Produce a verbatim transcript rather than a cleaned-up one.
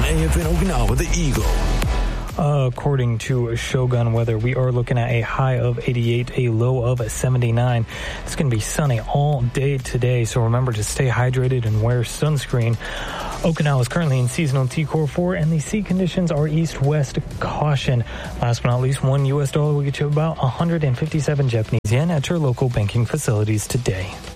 A F N Okinawa, the Eagle. Uh, according to Shogun Weather, we are looking at a high of eighty-eight, a low of seventy-nine. It's going to be sunny all day today, so remember to stay hydrated and wear sunscreen. Okinawa is currently in seasonal T Core four, and the sea conditions are east-west caution. Last but not least, one U S dollar will get you about one hundred fifty-seven Japanese yen at your local banking facilities today.